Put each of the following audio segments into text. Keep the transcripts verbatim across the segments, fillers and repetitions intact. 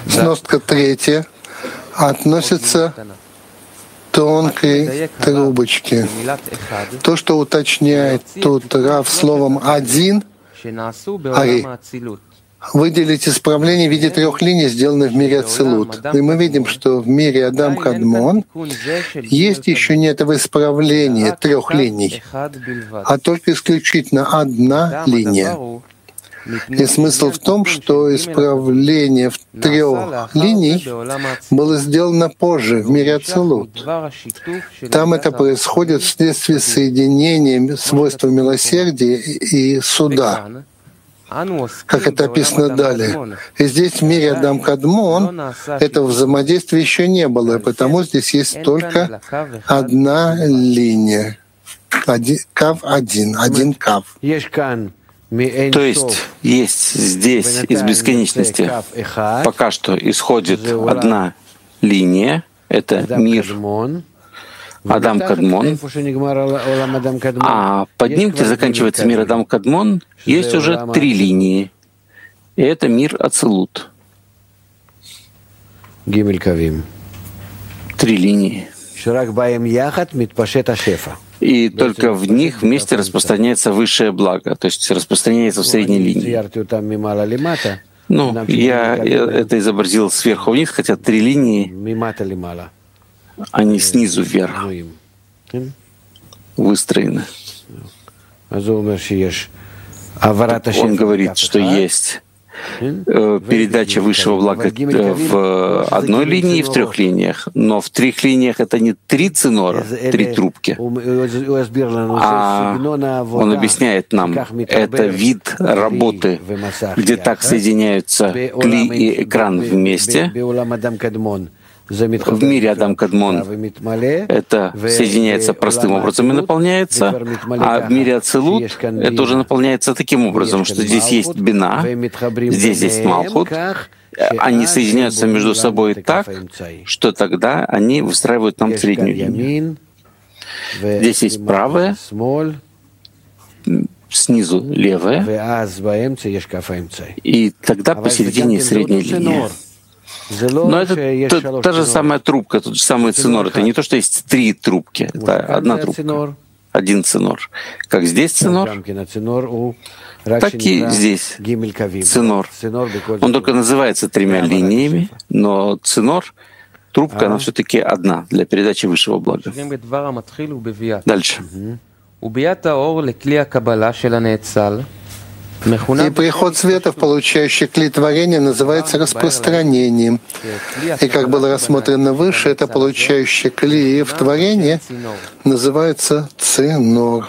Сноска третья относится к тонкой трубочке. То, что уточняет тут Рав словом «один», Ари, выделить исправление в виде трех линий, сделанных в мире Ацилут. И мы видим, что в мире Адам Кадмон есть еще не этого исправления трех линий, а только исключительно одна линия. И смысл в том, что исправление в трех линий было сделано позже, в мире Ацилут. Там это происходит вследствие соединения свойства милосердия и суда, как это описано далее. И здесь в мире Адам Кадмон этого взаимодействия еще не было, и потому здесь есть только одна линия. Один, кав один, один кав. То есть есть здесь из бесконечности пока что исходит одна линия, это мир Адам Кадмон, а под ним, где заканчивается мир Адам Кадмон, есть уже три линии, и это мир Ацилут. Три линии. И только в них вместе распространяется высшее благо, то есть распространяется в средней линии. Ну, я это изобразил сверху вниз, хотя три линии, они снизу вверх выстроены. Он говорит, что есть передача высшего блага в одной линии и в трех линиях. Но в трех линиях это не три цинора, три трубки, а он объясняет нам, это вид работы, где так соединяются кли и экран вместе. В мире Адам Кадмон это соединяется простым образом и наполняется, а в мире Ацилут это уже наполняется таким образом, что здесь есть бина, здесь есть Малхут, они соединяются между собой так, что тогда они выстраивают нам среднюю линию. Здесь есть правая, снизу левая, и тогда посередине средняя линия. Но это та, та же самая трубка, тот же самый цинор. Это не то, что есть три трубки, это одна трубка, один цинор. Как здесь цинор, так и здесь цинор. Он только называется тремя линиями, но цинор, трубка, она все-таки одна для передачи высшего блага. Дальше. И приход света в получающий кли творения называется распространением. И как было рассмотрено выше, это получающий кли в творении называется цинор.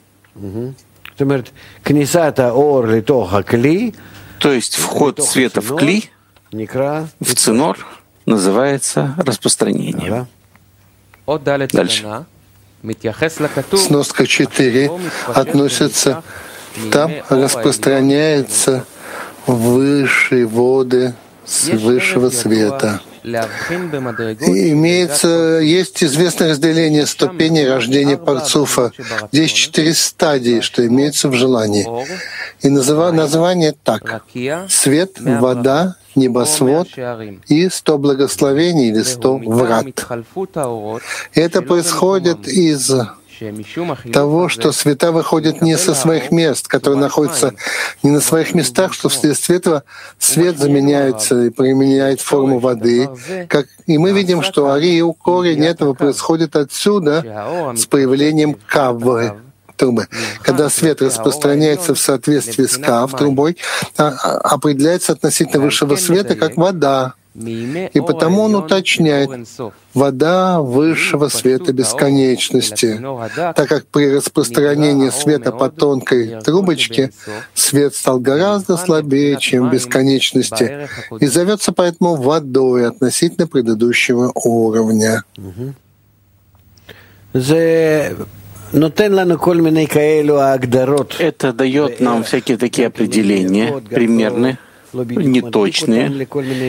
То есть вход света в кли, в цинор, называется распространением. Дальше. Сноска четыре относится там распространяются высшие воды высшего света. И имеется, есть известное разделение ступеней рождения Парцуфа. Здесь четыре стадии, что имеется в желании. И называ, название так: свет, вода, небосвод и сто благословений или сто врат. И это происходит из того, что света выходят не со своих мест, которые находятся не на своих местах, что вследствие этого свет заменяется и применяет форму воды. Как, и мы видим, что ари и корень этого происходит отсюда с появлением кавы, трубы. Когда свет распространяется в соответствии с кав, трубой, определяется относительно высшего света как вода. И потому он уточняет вода высшего света бесконечности, так как при распространении света по тонкой трубочке свет стал гораздо слабее, чем в бесконечности, и зовется поэтому водой относительно предыдущего уровня. Это дает нам всякие такие определения примерные, неточные,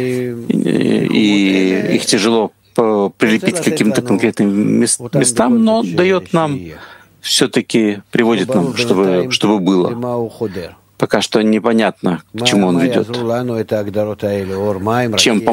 и их тяжело прилепить к каким-то конкретным местам, но дает нам, все-таки приводит нам, чтобы, чтобы было. Пока что непонятно, к чему он ведет. Чем